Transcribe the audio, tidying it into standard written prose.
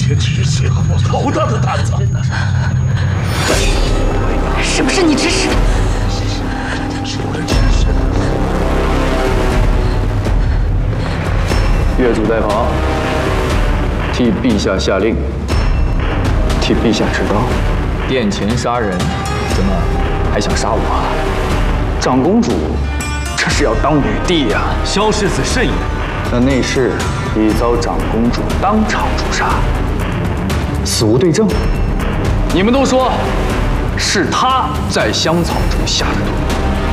前执行好大的胆子！ 是不是你指使？ 是我的指使。 越俎代庖，替陛下下令，替陛下持刀。殿前杀人，怎么还想杀我啊？长公主，这是要当女帝呀！萧世子慎言。那内侍已遭长公主当场诛杀，死无对证。你们都说是他在香草中下的毒。